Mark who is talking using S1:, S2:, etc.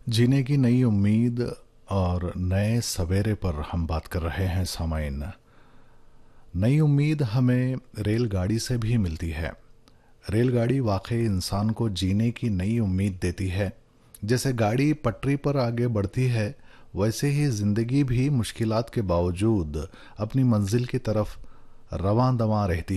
S1: जीने की नई उम्मीद और नए सवेरे पर हम बात कर रहे हैं सामाइन। नई उम्मीद हमें रेलगाड़ी से भी मिलती है। रेलगाड़ी वाकई इंसान को जीने की नई उम्मीद देती है। जैसे गाड़ी पटरी पर आगे बढ़ती है, वैसे ही ज़िंदगी भी मुश्किलात के बावजूद अपनी मंजिल की तरफ रवां दवां रहती